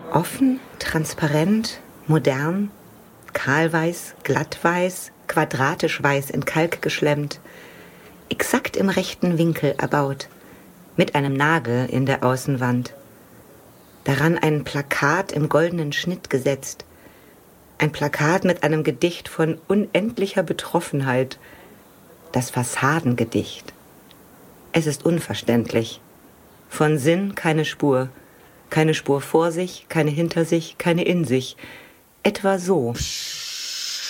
Offen, transparent, modern, kahlweiß, glattweiß, quadratisch weiß in Kalk geschlemmt, exakt im rechten Winkel erbaut, mit einem Nagel in der Außenwand. Daran ein Plakat im goldenen Schnitt gesetzt, ein Plakat mit einem Gedicht von unendlicher Betroffenheit, das Fassadengedicht. Es ist unverständlich. Von Sinn keine Spur vor sich, keine hinter sich, keine in sich. Etwa so.